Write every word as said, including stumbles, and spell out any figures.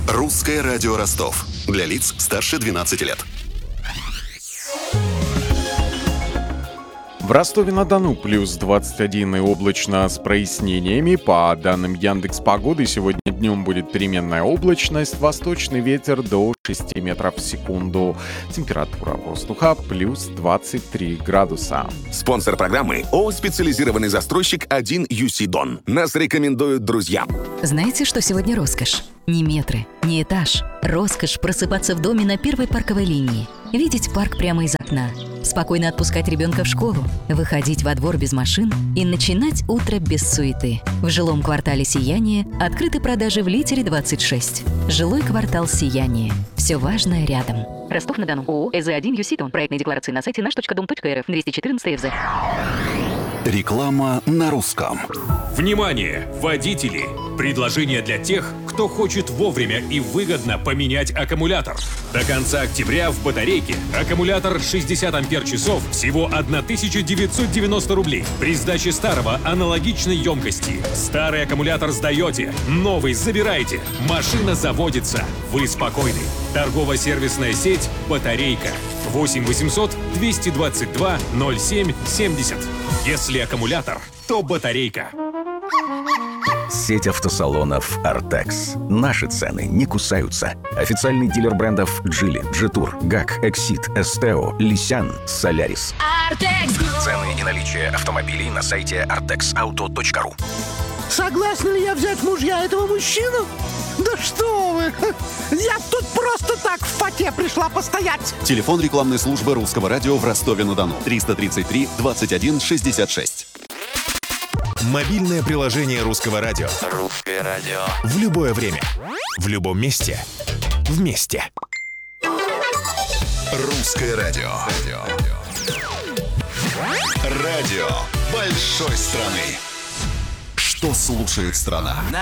Русское радио Ростов. Для лиц старше двенадцати лет. В Ростове-на-Дону плюс двадцать один и облачно с прояснениями. По данным Яндекс.Погоды, сегодня днем будет переменная облачность, восточный ветер до шести метров в секунду. Температура воздуха плюс двадцать три градуса. Спонсор программы ООО «Специализированный застройщик один ю си Дон». Нас рекомендуют друзья. Знаете, что сегодня роскошь? Не метры, не этаж. Роскошь просыпаться в доме на первой парковой линии. Видеть парк прямо из окна. Спокойно отпускать ребенка в школу. Выходить во двор без машин и начинать утро без суеты. В жилом квартале «Сияние» открыты продажи в Литере двадцать шесть. Жилой квартал «Сияние». Все важное рядом. Ростов-на-Дону. ООО «эс зэ один ю си Дон». Проектные декларации на сайте наш точка дом точка эр эф. двести четырнадцать эф зэ. Реклама на русском. Внимание, водители! Предложение для тех, кто хочет вовремя и выгодно поменять аккумулятор. До конца октября в батарейке аккумулятор шестьдесят ампер-часов всего тысяча девятьсот девяносто рублей. При сдаче старого аналогичной емкости. Старый аккумулятор сдаете, новый забираете. Машина заводится. Вы спокойны. Торгово-сервисная сеть «Батарейка». восемь восемьсот двести двадцать два ноль семь семьдесят. Если аккумулятор, то батарейка. Сеть автосалонов «Артекс». Наши цены не кусаются. Официальный дилер брендов «Джили», «Джетур», «ГАК», «Эксид», «Эстео», «Лисян», «Солярис». «Артекс». Цены и наличие автомобилей на сайте артекс ауто точка ру. Согласна ли я взять мужья этого мужчину? Да что вы! Я тут просто так в фате пришла постоять. Телефон рекламной службы Русского радио в Ростове-на-Дону. триста тридцать три двадцать один шестьдесят шесть. Мобильное приложение Русского радио. Русское радио. В любое время. В любом месте. Вместе. Русское радио. Радио большой страны. Что слушает страна?